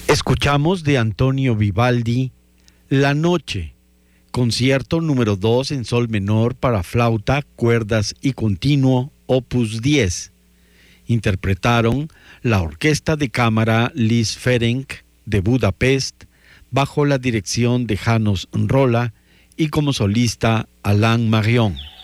Escuchamos de Antonio Vivaldi La Noche, concierto número 2 en sol menor para flauta, cuerdas y continuo, opus 10. Interpretaron la Orquesta de Cámara Liszt Ferenc de Budapest bajo la dirección de János Rolla y como solista Alain Marion.